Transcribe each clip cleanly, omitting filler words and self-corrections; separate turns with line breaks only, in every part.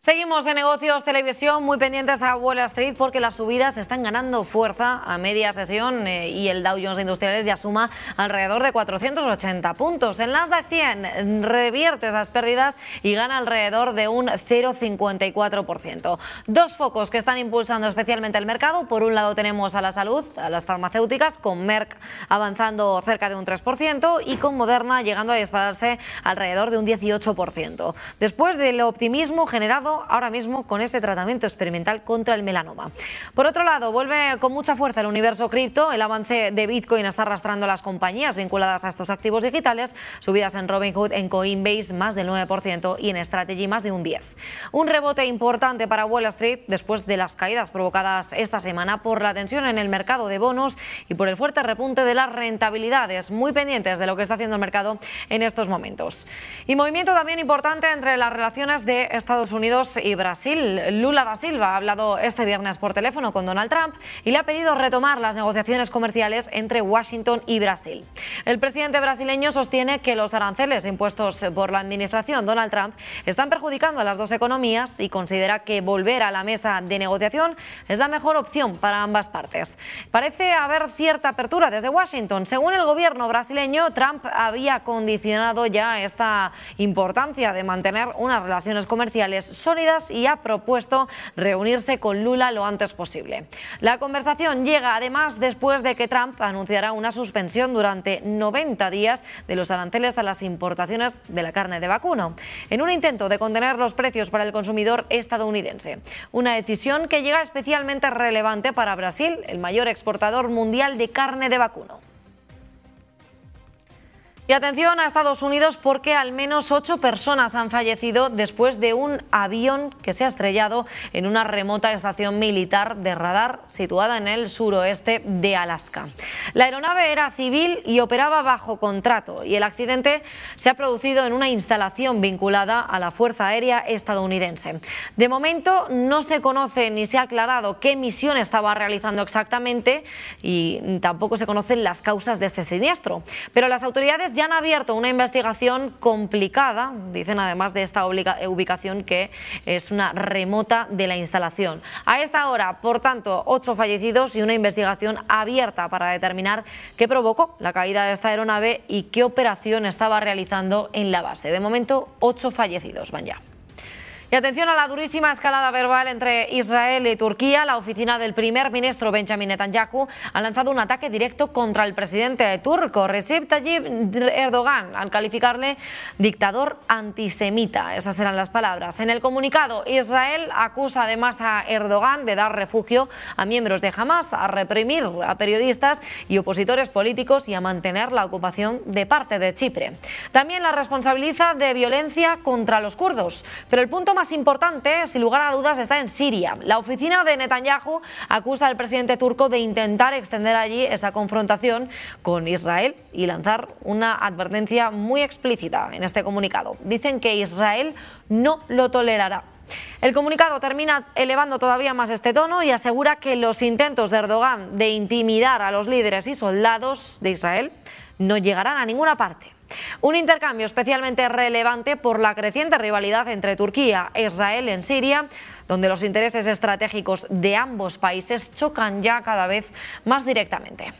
Seguimos en Negocios Televisión, muy pendientes a Wall Street porque las subidas están ganando fuerza a media sesión y el Dow Jones Industriales ya suma alrededor de 480 puntos. El Nasdaq 100 revierte esas pérdidas y gana alrededor de un 0,54%. Dos focos que están impulsando especialmente el mercado. Por un lado tenemos a la salud, a las farmacéuticas, con Merck avanzando cerca de un 3% y con Moderna llegando a dispararse alrededor de un 18%. Después del optimismo generado ahora mismo con ese tratamiento experimental contra el melanoma. Por otro lado, vuelve con mucha fuerza el universo cripto. El avance de Bitcoin está arrastrando a las compañías vinculadas a estos activos digitales. Subidas en Robinhood, en Coinbase más del 9% y en Strategy más de un 10%. Un rebote importante para Wall Street después de las caídas provocadas esta semana por la tensión en el mercado de bonos y por el fuerte repunte de las rentabilidades. Muy pendientes de lo que está haciendo el mercado en estos momentos. Y movimiento también importante entre las relaciones de Estados Unidos y Brasil. Lula da Silva ha hablado este viernes por teléfono con Donald Trump y le ha pedido retomar las negociaciones comerciales entre Washington y Brasil. El presidente brasileño sostiene que los aranceles impuestos por la administración Donald Trump están perjudicando a las dos economías y considera que volver a la mesa de negociación es la mejor opción para ambas partes. Parece haber cierta apertura desde Washington. Según el gobierno brasileño, Trump había condicionado ya esta importancia de mantener unas relaciones comerciales sólidas y ha propuesto reunirse con Lula lo antes posible. La conversación llega además después de que Trump anunciará una suspensión durante 90 días de los aranceles a las importaciones de la carne de vacuno, en un intento de contener los precios para el consumidor estadounidense. Una decisión que llega especialmente relevante para Brasil, el mayor exportador mundial de carne de vacuno. Y atención a Estados Unidos porque al menos 8 personas han fallecido después de un avión que se ha estrellado en una remota estación militar de radar situada en el suroeste de Alaska. La aeronave era civil y operaba bajo contrato y el accidente se ha producido en una instalación vinculada a la Fuerza Aérea estadounidense. De momento no se conoce ni se ha aclarado qué misión estaba realizando exactamente y tampoco se conocen las causas de este siniestro, pero las autoridades ya han abierto una investigación complicada, dicen además de esta ubicación que es una remota de la instalación. A esta hora, por tanto, 8 fallecidos y una investigación abierta para determinar qué provocó la caída de esta aeronave y qué operación estaba realizando en la base. De momento, 8 fallecidos van ya. Y atención a la durísima escalada verbal entre Israel y Turquía. La oficina del primer ministro Benjamin Netanyahu ha lanzado un ataque directo contra el presidente turco Recep Tayyip Erdogan al calificarle dictador antisemita. Esas eran las palabras. En el comunicado, Israel acusa además a Erdogan de dar refugio a miembros de Hamas, a reprimir a periodistas y opositores políticos y a mantener la ocupación de parte de Chipre. También la responsabiliza de violencia contra los kurdos. Pero el punto más importante, sin lugar a dudas, está en Siria. La oficina de Netanyahu acusa al presidente turco de intentar extender allí esa confrontación con Israel y lanzar una advertencia muy explícita en este comunicado. Dicen que Israel no lo tolerará. El comunicado termina elevando todavía más este tono y asegura que los intentos de Erdogan de intimidar a los líderes y soldados de Israel no llegarán a ninguna parte. Un intercambio especialmente relevante por la creciente rivalidad entre Turquía e Israel en Siria, donde los intereses estratégicos de ambos países chocan ya cada vez más directamente.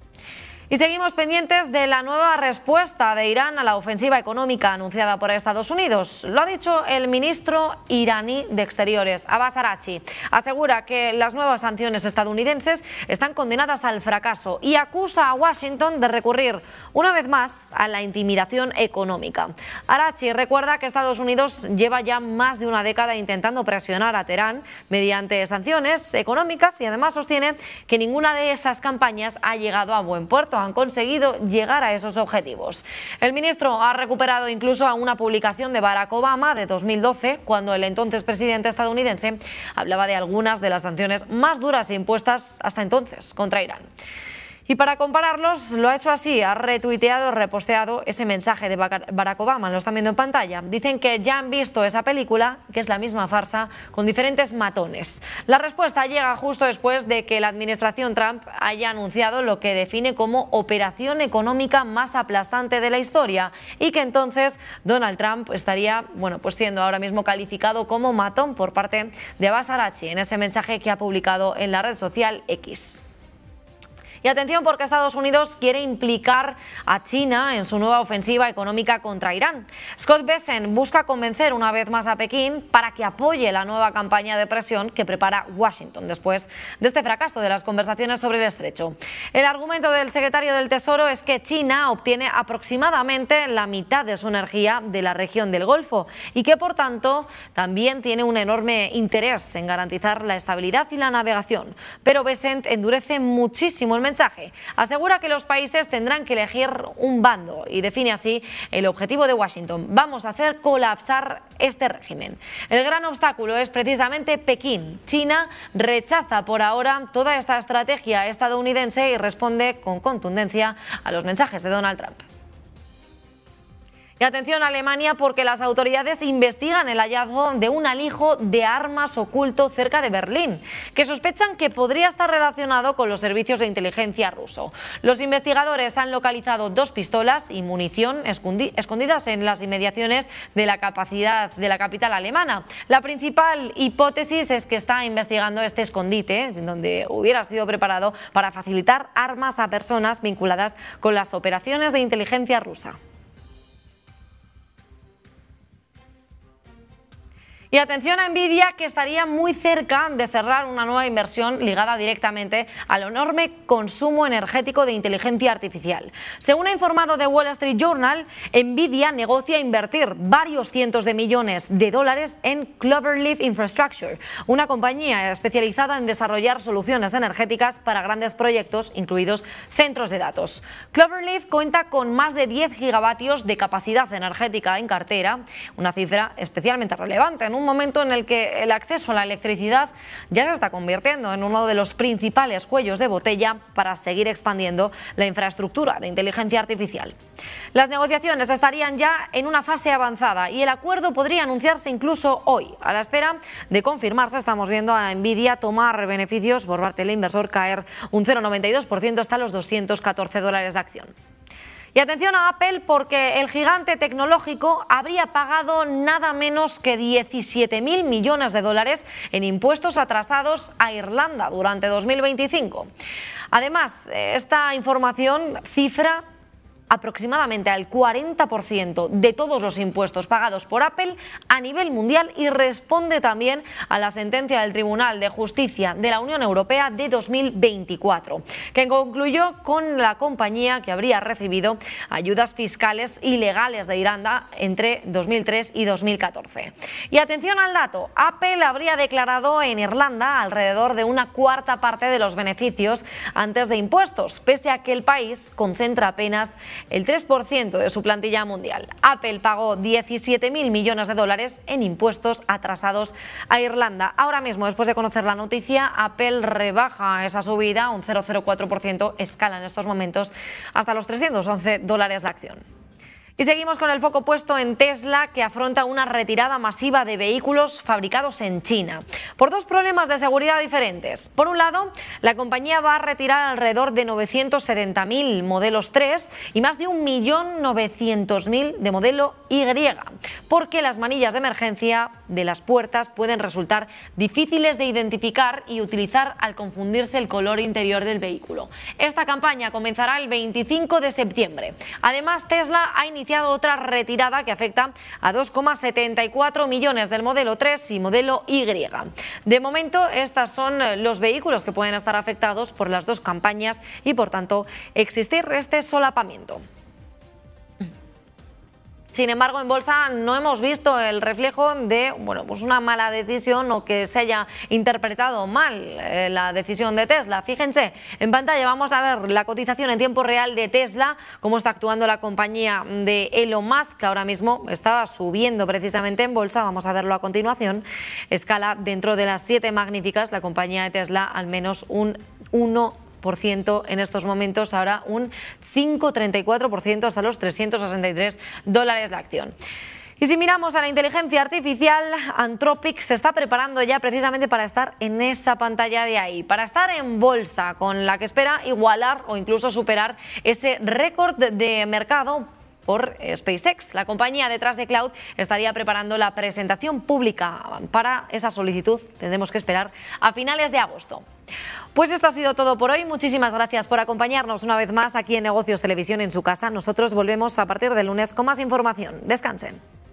Y seguimos pendientes de la nueva respuesta de Irán a la ofensiva económica anunciada por Estados Unidos. Lo ha dicho el ministro iraní de Exteriores, Abbas Araghchi. Asegura que las nuevas sanciones estadounidenses están condenadas al fracaso y acusa a Washington de recurrir una vez más a la intimidación económica. Araghchi recuerda que Estados Unidos lleva ya más de una década intentando presionar a Teherán mediante sanciones económicas y además sostiene que ninguna de esas campañas ha llegado a buen puerto. Han conseguido llegar a esos objetivos. El ministro ha recuperado incluso a una publicación de Barack Obama de 2012, cuando el entonces presidente estadounidense hablaba de algunas de las sanciones más duras impuestas hasta entonces contra Irán. Y para compararlos, lo ha hecho así, ha retuiteado, reposteado ese mensaje de Barack Obama, lo están viendo en pantalla. Dicen que ya han visto esa película, que es la misma farsa, con diferentes matones. La respuesta llega justo después de que la administración Trump haya anunciado lo que define como operación económica más aplastante de la historia y que entonces Donald Trump estaría, pues siendo ahora mismo calificado como matón por parte de Abbas Araghchi en ese mensaje que ha publicado en la red social X. Y atención, porque Estados Unidos quiere implicar a China en su nueva ofensiva económica contra Irán. Scott Bessent busca convencer una vez más a Pekín para que apoye la nueva campaña de presión que prepara Washington después de este fracaso de las conversaciones sobre el estrecho. El argumento del secretario del Tesoro es que China obtiene aproximadamente la mitad de su energía de la región del Golfo y que, por tanto, también tiene un enorme interés en garantizar la estabilidad y la navegación. Pero Bessent endurece muchísimo el mensaje. Asegura que los países tendrán que elegir un bando y define así el objetivo de Washington. Vamos a hacer colapsar este régimen. El gran obstáculo es precisamente Pekín. China rechaza por ahora toda esta estrategia estadounidense y responde con contundencia a los mensajes de Donald Trump. Y atención a Alemania, porque las autoridades investigan el hallazgo de un alijo de armas oculto cerca de Berlín, que sospechan que podría estar relacionado con los servicios de inteligencia ruso. Los investigadores han localizado 2 pistolas y munición escondidas en las inmediaciones de la capital alemana. La principal hipótesis es que está investigando este escondite, donde hubiera sido preparado para facilitar armas a personas vinculadas con las operaciones de inteligencia rusa. Y atención a Nvidia, que estaría muy cerca de cerrar una nueva inversión ligada directamente al enorme consumo energético de inteligencia artificial. Según ha informado The Wall Street Journal, Nvidia negocia invertir varios cientos de millones de dólares en Cloverleaf Infrastructure, una compañía especializada en desarrollar soluciones energéticas para grandes proyectos, incluidos centros de datos. Cloverleaf cuenta con más de 10 gigavatios de capacidad energética en cartera, una cifra especialmente relevante en un momento en el que el acceso a la electricidad ya se está convirtiendo en uno de los principales cuellos de botella para seguir expandiendo la infraestructura de inteligencia artificial. Las negociaciones estarían ya en una fase avanzada y el acuerdo podría anunciarse incluso hoy. A la espera de confirmarse, estamos viendo a Nvidia tomar beneficios por parte del inversor, caer un 0,92% hasta los $214 de acción. Y atención a Apple, porque el gigante tecnológico habría pagado nada menos que 17.000 millones de dólares en impuestos atrasados a Irlanda durante 2025. Además, esta información cifra aproximadamente al 40% de todos los impuestos pagados por Apple a nivel mundial y responde también a la sentencia del Tribunal de Justicia de la Unión Europea de 2024, que concluyó con la compañía que habría recibido ayudas fiscales ilegales de Irlanda entre 2003 y 2014. Y atención al dato, Apple habría declarado en Irlanda alrededor de una cuarta parte de los beneficios antes de impuestos, pese a que el país concentra apenas el 3% de su plantilla mundial. Apple pagó 17.000 millones de dólares en impuestos atrasados a Irlanda. Ahora mismo, después de conocer la noticia, Apple rebaja esa subida un 0,04%, escala en estos momentos hasta los $311 la acción. Y seguimos con el foco puesto en Tesla, que afronta una retirada masiva de vehículos fabricados en China, por 2 problemas de seguridad diferentes. Por un lado, la compañía va a retirar alrededor de 970.000 modelos 3 y más de 1.900.000 de modelo Y, porque las manillas de emergencia de las puertas pueden resultar difíciles de identificar y utilizar al confundirse el color interior del vehículo. Esta campaña comenzará el 25 de septiembre. Además, Tesla ha iniciado otra retirada que afecta a 2,74 millones del modelo 3 y modelo Y. De momento, estos son los vehículos que pueden estar afectados por las 2 campañas y, por tanto, existir este solapamiento. Sin embargo, en bolsa no hemos visto el reflejo de una mala decisión o que se haya interpretado mal la decisión de Tesla. Fíjense, en pantalla vamos a ver la cotización en tiempo real de Tesla, cómo está actuando la compañía de Elon Musk, que ahora mismo estaba subiendo precisamente en bolsa. Vamos a verlo a continuación. Escala dentro de las 7 magníficas, la compañía de Tesla al menos un 1 4% en estos momentos, ahora un 5,34% hasta los $363 la acción. Y si miramos a la inteligencia artificial, Anthropic se está preparando ya precisamente para estar en esa pantalla de ahí, para estar en bolsa, con la que espera igualar o incluso superar ese récord de mercado por SpaceX. La compañía detrás de Cloud estaría preparando la presentación pública para esa solicitud. Tendremos que esperar a finales de agosto. Pues esto ha sido todo por hoy. Muchísimas gracias por acompañarnos una vez más aquí en Negocios Televisión en su casa. Nosotros volvemos a partir del lunes con más información. Descansen.